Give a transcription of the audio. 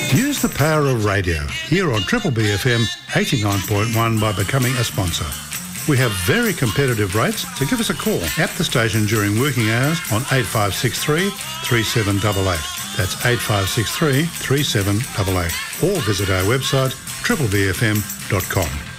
Use the power of radio here on Triple B FM 89.1 by becoming a sponsor. We have very competitive rates, so give us a call at the station during working hours on 8563 3788. That's 8563 3788. Or visit our website triplebfm.com.